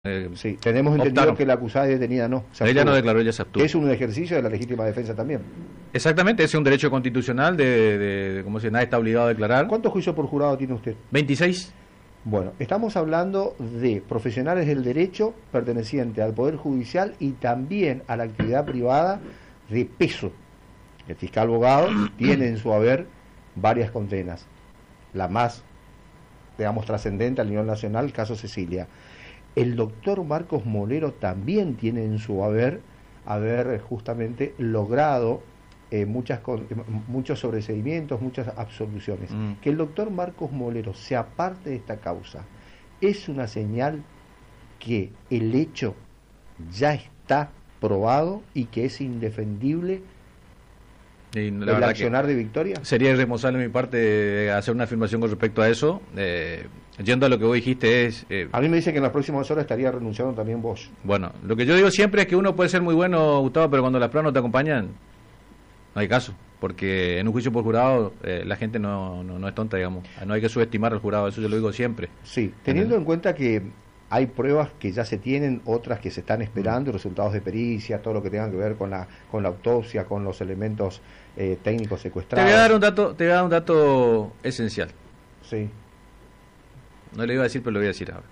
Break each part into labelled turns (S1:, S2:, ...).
S1: Sí, tenemos entendido
S2: optaron.
S1: que la acusada y detenida no.
S2: Ella no declaró, ella se abstuvo.
S1: Es un ejercicio de la legítima defensa también.
S2: Exactamente, ese es un derecho constitucional de como si nadie está obligado a declarar.
S1: ¿Cuántos juicios por jurado tiene usted?
S2: 26.
S1: Bueno, estamos hablando de profesionales del derecho pertenecientes al Poder Judicial y también a la actividad privada de peso. El fiscal abogado tiene en su haber varias condenas. La más, digamos, trascendente a nivel nacional, el caso Cecilia. El doctor Marcos Molero también tiene en su haber justamente logrado muchos sobreseimientos, muchas absoluciones. Que el doctor Marcos Molero sea parte de esta causa es una señal que el hecho ya está probado y que es indefendible el accionar de Victoria.
S2: Sería irresponsable de mi parte hacer una afirmación con respecto a eso. Yendo a lo que vos dijiste
S1: a mí me dice que en las próximas horas estaría renunciando también vos.
S2: Bueno, lo que yo digo siempre es que uno puede ser muy bueno, Gustavo, pero cuando las pruebas no te acompañan, no hay caso. Porque en un juicio por jurado la gente no es tonta, digamos. No hay que subestimar al jurado, eso yo lo digo siempre.
S1: Sí, teniendo en cuenta que hay pruebas que ya se tienen, otras que se están esperando, resultados de pericia, todo lo que tenga que ver con la autopsia, con los elementos técnicos secuestrados.
S2: Te voy a dar un dato esencial.
S1: Sí.
S2: No le iba a decir, pero lo voy a decir ahora.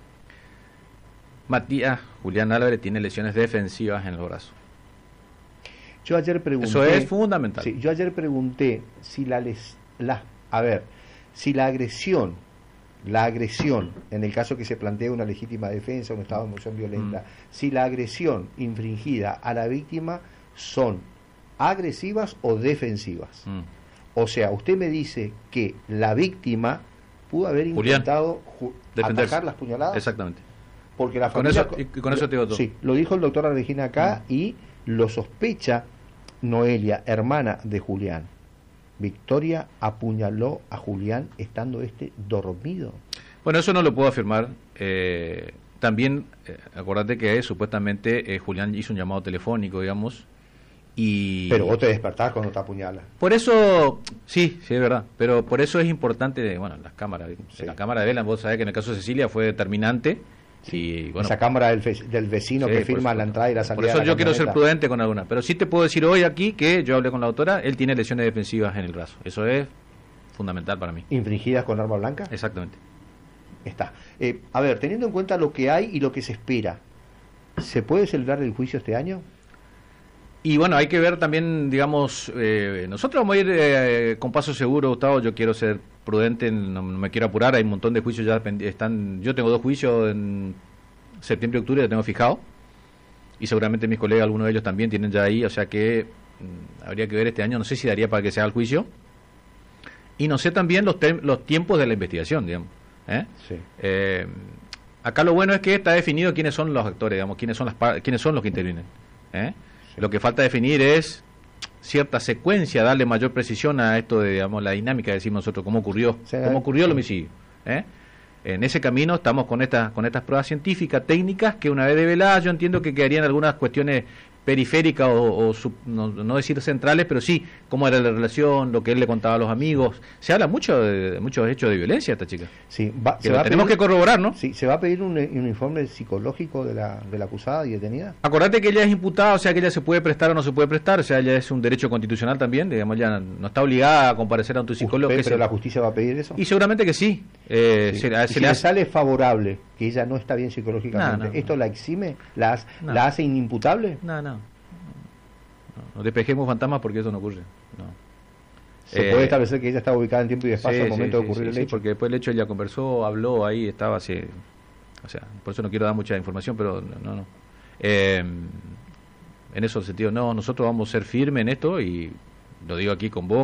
S2: Matías Julián Álvarez tiene lesiones defensivas en los brazos.
S1: Yo ayer pregunté.
S2: Eso es fundamental.
S1: Sí, yo ayer pregunté si si la agresión, en el caso que se plantee una legítima defensa, un estado de emoción violenta, si la agresión infringida a la víctima son agresivas o defensivas. O sea, usted me dice que la víctima pudo haber intentado atacar las puñaladas.
S2: Exactamente.
S1: Porque la familia,
S2: con eso te digo todo.
S1: Sí, lo dijo el doctor Regina acá y lo sospecha Noelia, hermana de Julián. Victoria apuñaló a Julián estando dormido.
S2: Bueno, eso no lo puedo afirmar. También, acordate que supuestamente Julián hizo un llamado telefónico, digamos.
S1: Pero vos te despertás cuando te apuñalas.
S2: Por eso, sí, es verdad. Pero por eso es importante, las cámaras.
S1: Sí.
S2: La cámara de Vela, vos sabés que en el caso de Cecilia fue determinante. Y,
S1: esa cámara del vecino que firma la entrada y la salida.
S2: Por eso yo quiero ser prudente con alguna. Pero sí te puedo decir hoy aquí que yo hablé con la doctora, él tiene lesiones defensivas en el brazo. Eso es fundamental para mí.
S1: ¿Infringidas con arma blanca?
S2: Exactamente.
S1: Está. A ver, teniendo en cuenta lo que hay y lo que se espera, ¿se puede celebrar el juicio este año?
S2: Y bueno, hay que ver también, digamos, nosotros vamos a ir con paso seguro, Gustavo. Yo quiero ser prudente, no me quiero apurar, hay un montón de juicios ya están. Yo tengo 2 juicios en septiembre y octubre, ya tengo fijado, y seguramente mis colegas, algunos de ellos también tienen ya ahí, o sea que habría que ver este año, no sé si daría para que se haga el juicio, y no sé también los tiempos de la investigación, digamos.
S1: Sí.
S2: Acá lo bueno es que está definido quiénes son los actores, digamos, quiénes son los que intervienen. Sí. Lo que falta definir es cierta secuencia, darle mayor precisión a esto de, digamos, la dinámica, decimos nosotros, cómo ocurrió el homicidio. En ese camino estamos con estas pruebas científicas, técnicas, que una vez develadas yo entiendo que quedarían algunas cuestiones periféricas no decir centrales, pero sí cómo era la relación, lo que él le contaba a los amigos. Se habla mucho de muchos hechos de violencia esta chica.
S1: Sí,
S2: tenemos que corroborar, ¿no?
S1: Sí, ¿se va a pedir un informe psicológico de la acusada y detenida?
S2: Acordate que ella es imputada, o sea que ella se puede prestar o no se puede prestar, o sea, ella es un derecho constitucional también, digamos, ya no está obligada a comparecer a un psicólogo.
S1: ¿Pero la justicia va a pedir eso?
S2: Y seguramente que sí.
S1: Si le sale favorable que ella no está bien psicológicamente, ¿esto la exime? ¿La hace inimputable?
S2: No despejemos fantasmas porque eso no ocurre. No.
S1: Se puede establecer que ella estaba ubicada en tiempo y espacio al momento de ocurrir el hecho.
S2: Porque después del hecho ella conversó, habló, ahí estaba así. O sea, por eso no quiero dar mucha información, pero no. En ese sentido, nosotros vamos a ser firmes en esto y lo digo aquí con vos.